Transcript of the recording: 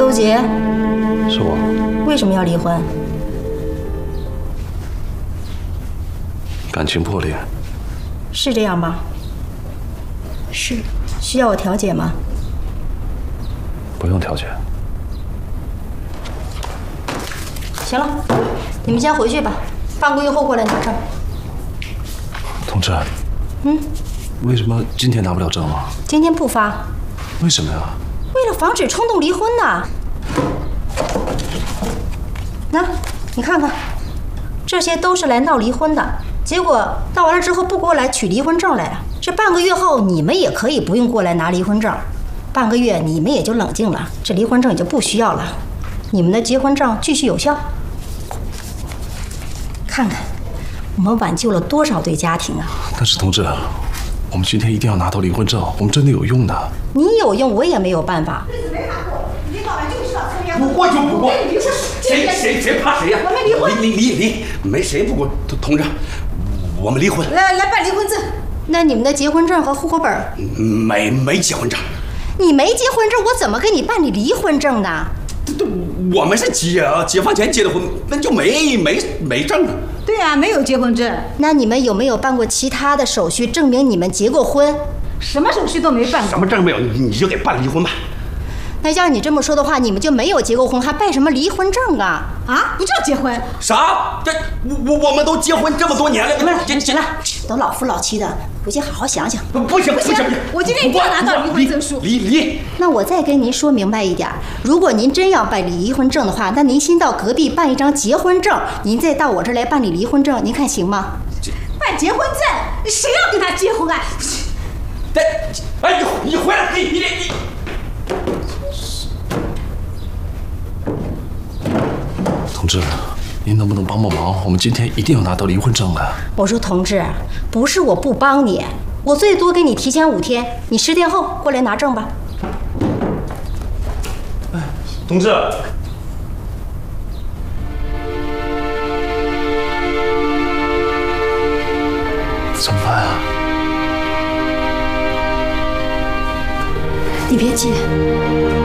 周杰， 是我。 为什么要离婚？ 感情破裂。 是这样吗？是。需要我调解吗？ 不用调解。 行了，你们先回去吧，半个月后过来拿证。 同志。为什么今天拿不了证啊？ 今天不发。 为什么呀？ 为了防止冲动离婚呐。那，你看看，这些都是来闹离婚的，结果闹完了之后不过来取离婚证来了。这半个月后你们也可以不用过来拿离婚证，半个月你们也就冷静了，这离婚证也就不需要了，你们的结婚证继续有效。看看，我们挽救了多少对家庭啊！ 但是同志，我们今天一定要拿到离婚证，我们真的有用的。 你有用，我也没有办法。 日子没法过，领导们就知道抽烟。 不过就不过，谁怕谁呀？ 我们离婚。 离，没谁不过。同志，我们离婚。 来办离婚证。 那你们的结婚证和户口本？ 没结婚证。 你没结婚证，我怎么给你办理离婚证呢？ 我们是解放前结的婚，那就没证啊。 对啊，没有结婚证。 那你们有没有办过其他的手续证明你们结过婚？ 什么手续都没办过。 什么证没有，你就给办离婚吧。 那要是你这么说的话，你们就没有结过婚，还办什么离婚证啊？ 啊，不叫结婚？ 啥？这我们都结婚这么多年了， 行了，都老夫老妻的，回去好好想想。 不行， 我今天一定要拿到离婚证书。 离。 那我再跟您说明白一点，如果您真要办理离婚证的话，那您先到隔壁办一张结婚证，您再到我这儿来办理离婚证，您看行吗？ 办结婚证，谁要跟他结婚啊？ 哎，你回来，你。 同志，您能不能帮帮忙？我们今天一定要拿到离婚证的。 我说同志，不是我不帮你，我最多给你提前5天，你10天后过来拿证吧。 哎，同志。怎么办啊？ 你别急。